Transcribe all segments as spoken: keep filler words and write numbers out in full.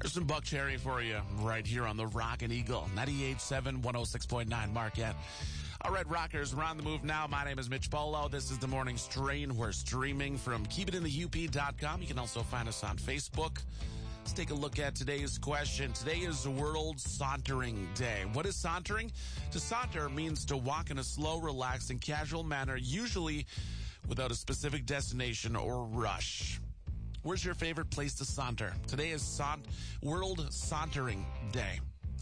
Here's some Buck Cherry for you right here on the Rockin' Eagle, ninety-eight point seven, one oh six point nine Marquette. All right, rockers, we're on the move now. My name is Mitch Polo. This is the Morning Strain. We're streaming from keep it in the U P dot com. You can also find us on Facebook. Let's take a look at today's question. Today is World Sauntering Day. What is sauntering? To saunter means to walk in a slow, relaxed, and casual manner, usually without a specific destination or rush. Where's your favorite place to saunter? Today is Sa- World Sauntering Day.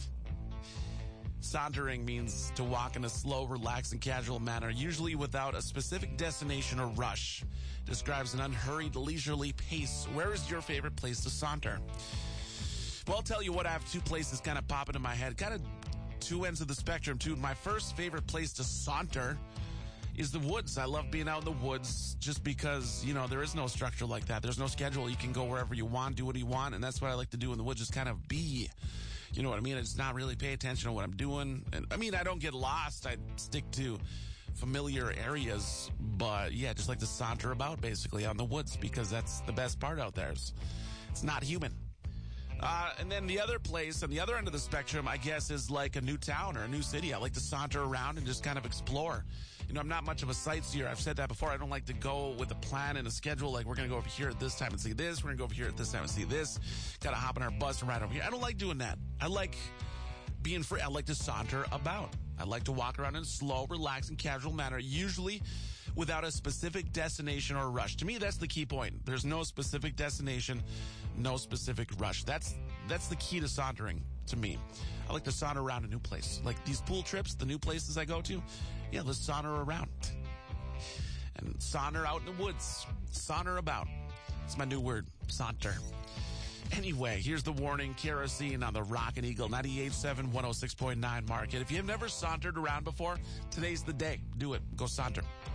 Sauntering means to walk in a slow, relaxed, and casual manner, usually without a specific destination or rush. Describes an unhurried, leisurely pace. Where is your favorite place to saunter? Well, I'll tell you what, I have two places kind of popping in my head. Kind of two ends of the spectrum, too. My first favorite place to saunter is the woods. I love being out in the woods just because, you know, there is no structure like that. There's no schedule. You can go wherever you want, do what you want, and that's what I like to do in the woods, just kind of be. You know what I mean? It's not really pay attention to what I'm doing. And I mean, I don't get lost. I stick to familiar areas, but yeah, just like to saunter about basically on the woods because that's the best part out there. It's, it's not human. Uh, and then the other place on the other end of the spectrum, I guess, is like a new town or a new city. I like to saunter around and just kind of explore. You know, I'm not much of a sightseer. I've said that before. I don't like to go with a plan and a schedule. Like, we're going to go over here at this time and see this. We're going to go over here at this time and see this. Got to hop on our bus and ride over here. I don't like doing that. I like being free. I like to saunter about. I like to walk around in a slow, relaxed, and casual manner, usually without a specific destination or rush. To me, that's the key point. There's no specific destination, no specific rush. That's that's the key to sauntering to me. I like to saunter around a new place. Like these pool trips, the new places I go to, yeah, let's saunter around. And saunter out in the woods. Saunter about. It's my new word, saunter. Anyway, here's the warning. Kerosene on the Rockin' Eagle, ninety-eight point seven, one oh six point nine Market. If you have never sauntered around before, today's the day. Do it. Go saunter.